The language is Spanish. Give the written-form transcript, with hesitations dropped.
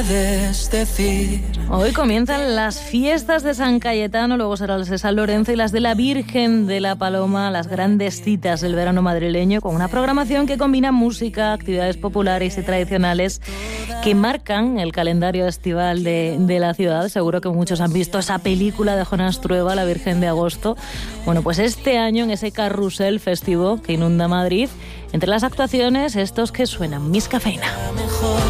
Hoy comienzan las fiestas de San Cayetano, luego serán las de San Lorenzo y las de la Virgen de la Paloma, las grandes citas del verano madrileño, con una programación que combina música, actividades populares y tradicionales que marcan el calendario estival de la ciudad. Seguro que muchos han visto esa película de Jonas Trueba, La Virgen de Agosto. Bueno, pues este año en ese carrusel festivo que inunda Madrid, entre las actuaciones, estos que suenan, Miss Cafeína.